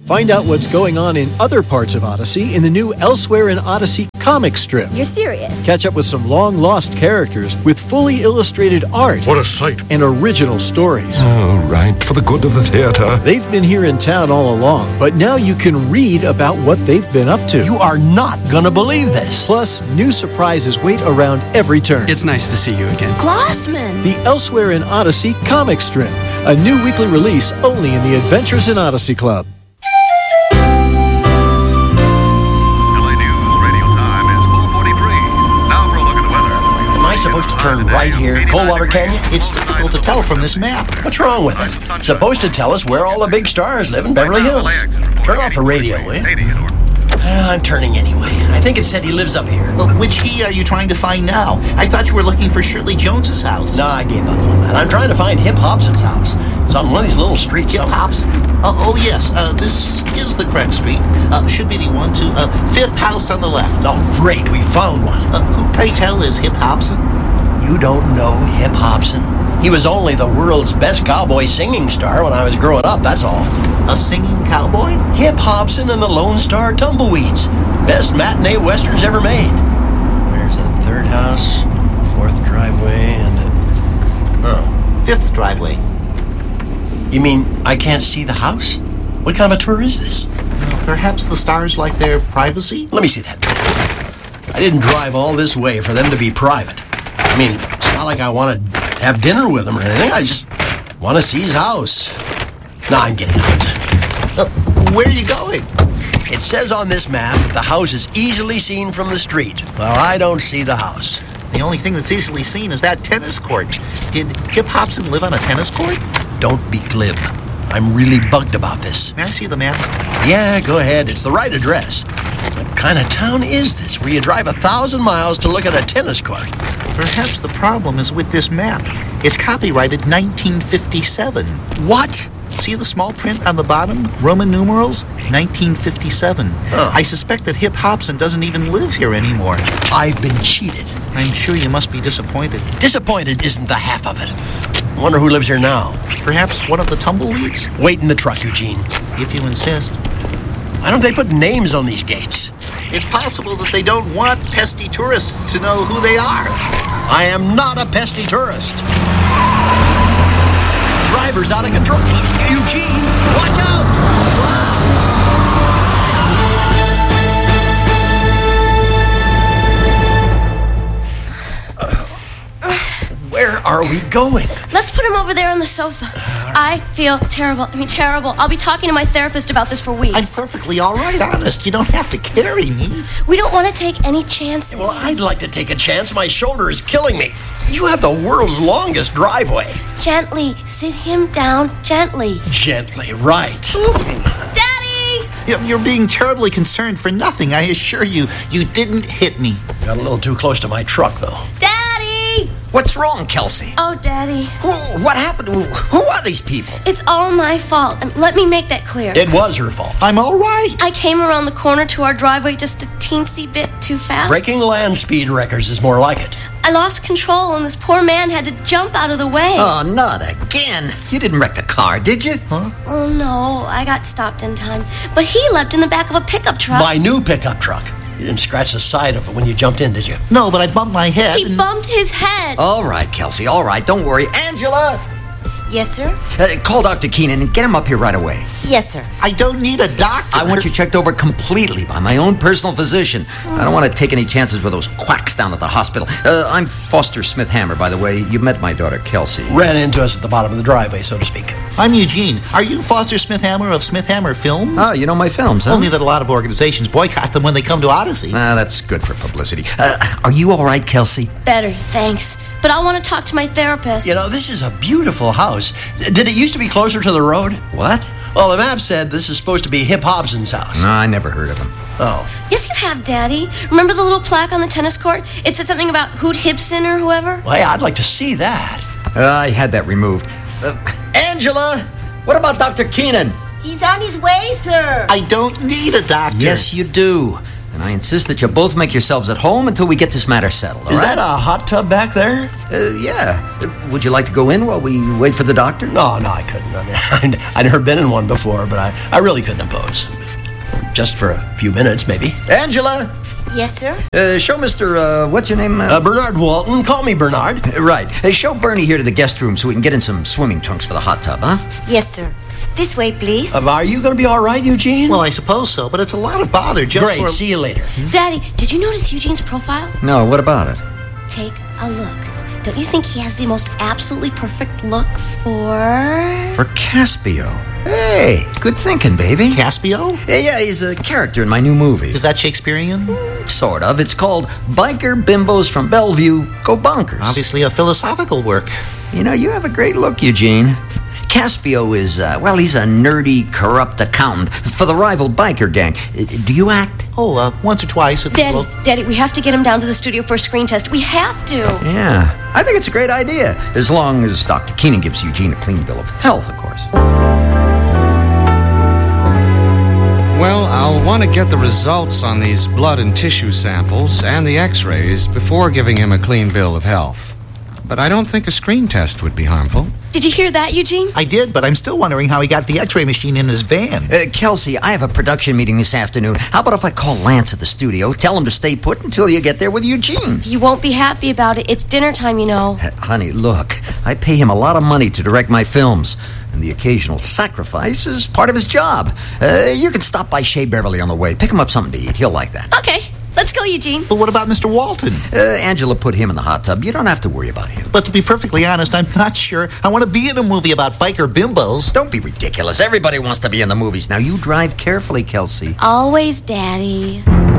Find out what's going on in other parts of Odyssey in the new Elsewhere in Odyssey comic strip. You're serious? Catch up with some long-lost characters with fully illustrated art. What a sight. And original stories. Oh, right, for the good of the theater. They've been here in town all along, but now you can read about what they've been up to. You are not gonna believe this. Plus, new surprises wait around every turn. It's nice to see you again. Glossman! The Elsewhere in Odyssey comic strip. A new weekly release only in the Adventures in Odyssey Club. Supposed to turn right here, Coldwater Canyon? It's difficult to tell from this map. What's wrong with it? It's supposed to tell us where all the big stars live in Beverly Hills. Turn off the radio, will you? I'm turning anyway. I think it said he lives up here. Well, which he are you trying to find now? I thought you were looking for Shirley Jones's house. No, I gave up on that. I'm trying to find Hip Hobson's house. It's on one of these little streets. Hip Hobson? Oh, yes. This is the correct street. Should be the one to fifth house on the left. Oh, great. We found one. Who, pray tell, is Hip Hobson? You don't know Hip Hobson? He was only the world's best cowboy singing star when I was growing up, that's all. A singing cowboy? Hip Hobson and the Lone Star Tumbleweeds. Best matinee westerns ever made. There's a third house, fourth driveway, and fifth driveway. You mean I can't see the house? What kind of a tour is this? Perhaps the stars like their privacy? Let me see that. I didn't drive all this way for them to be private. I mean, it's not like I want to have dinner with him or anything. I just want to see his house. No, I'm getting out. Where are you going? It says on this map that the house is easily seen from the street. Well, I don't see the house. The only thing that's easily seen is that tennis court. Did Hip Hobson live on a tennis court? Don't be glib. I'm really bugged about this. May I see the map? Yeah, go ahead. It's the right address. What kind of town is this where you drive 1,000 miles to look at a tennis court? Perhaps the problem is with this map. It's copyrighted 1957. What? See the small print on the bottom? Roman numerals? 1957. I suspect that Hip Hobson doesn't even live here anymore. I've been cheated. I'm sure you must be disappointed. Disappointed isn't the half of it. I wonder who lives here now. Perhaps one of the tumbleweeds? Wait in the truck, Eugene. If you insist. Why don't they put names on these gates? It's possible that they don't want pesky tourists to know who they are. I am not a pesky tourist. Driver's out of control. Eugene, watch out! Where are we going? Let's put him over there on the sofa. I feel terrible. Terrible. I'll be talking to my therapist about this for weeks. I'm perfectly all right, honest. You don't have to carry me. We don't want to take any chances. Well, I'd like to take a chance. My shoulder is killing me. You have the world's longest driveway. Gently. Sit him down gently. Gently, right. Daddy! You're being terribly concerned for nothing, I assure you. You didn't hit me. Got a little too close to my truck, though. Daddy! What's wrong, Kelsey? Oh, Daddy. What happened? Who are these people? It's all my fault. Let me make that clear. It was her fault. I'm all right. I came around the corner to our driveway just a teensy bit too fast. Breaking land speed records is more like it. I lost control and this poor man had to jump out of the way. Oh, not again. You didn't wreck the car, did you? Huh? Oh, no. I got stopped in time. But he leapt in the back of a pickup truck. My new pickup truck. You didn't scratch the side of it when you jumped in, did you? No, but I bumped my head. He bumped his head. All right, Kelsey, all right. Don't worry. Angela! Yes, sir? Call Dr. Keenan and get him up here right away. Yes, sir. I don't need a doctor. I want you checked over completely by my own personal physician. I don't want to take any chances with those quacks down at the hospital. I'm Foster Smith Hammer, by the way. You met my daughter, Kelsey. Ran into us at the bottom of the driveway, so to speak. I'm Eugene. Are you Foster Smith Hammer of Smith Hammer Films? Oh, you know my films, huh? Only that a lot of organizations boycott them when they come to Odyssey. That's good for publicity. Are you all right, Kelsey? Better, thanks. But I want to talk to my therapist. You know, this is a beautiful house. Did it used to be closer to the road? What? Well, the map said this is supposed to be Hip Hobson's house. No, I never heard of him. Oh. Yes, you have, Daddy. Remember the little plaque on the tennis court? It said something about Hoot Hibson or whoever? Well, yeah, I'd like to see that. I had that removed. Angela! What about Dr. Keenan? He's on his way, sir. I don't need a doctor. Yes, you do. And I insist that you both make yourselves at home until we get this matter settled. Is that a hot tub back there? Yeah. Would you like to go in while we wait for the doctor? No, I couldn't. I mean, I'd never been in one before, but I really couldn't impose. Just for a few minutes, maybe. Angela! Yes, sir? Show Mr. What's your name? Bernard Walton. Call me Bernard. Right. Show Bernie here to the guest room so we can get in some swimming trunks for the hot tub, huh? Yes, sir. This way, please. Are you going to be all right, Eugene? Well, I suppose so, but it's a lot of bother just Great. for... See you later. Daddy, did you notice Eugene's profile? No, what about it? Take a look. Don't you think he has the most absolutely perfect look for... For Caspio. Hey, good thinking, baby. Caspio? Yeah, he's a character in my new movie. Is that Shakespearean? Sort of. It's called Biker Bimbos from Bellevue Go Bonkers. Obviously a philosophical work. You know, you have a great look, Eugene. Caspio is, he's a nerdy, corrupt accountant for the rival biker gang. Do you act? Oh, once or twice at the... Daddy, we have to get him down to the studio for a screen test. We have to. Yeah, I think it's a great idea. As long as Dr. Keenan gives Eugene a clean bill of health, of course. Well, I'll want to get the results on these blood and tissue samples and the x-rays before giving him a clean bill of health. But I don't think a screen test would be harmful. Did you hear that, Eugene? I did, but I'm still wondering how he got the x-ray machine in his van. Kelsey, I have a production meeting this afternoon. How about if I call Lance at the studio, tell him to stay put until you get there with Eugene? You won't be happy about it. It's dinner time, you know. Honey, look, I pay him a lot of money to direct my films, and the occasional sacrifice is part of his job. You can stop by Shea Beverly on the way. Pick him up something to eat. He'll like that. Okay, let's go, Eugene. But what about Mr. Walton? Angela put him in the hot tub. You don't have to worry about him. But to be perfectly honest, I'm not sure I want to be in a movie about biker bimbos. Don't be ridiculous. Everybody wants to be in the movies. Now, you drive carefully, Kelsey. Always, Daddy.